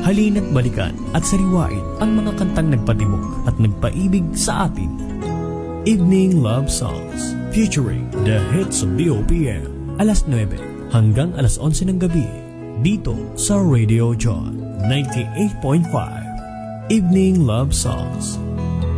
Halina't balikan at sariwain ang mga kantang nagpatibok at nagpaibig sa atin. Evening Love Songs featuring the hits of BOPM. Alas 9 hanggang alas 11 ng gabi dito sa Radio John 98.5. Evening Love Songs.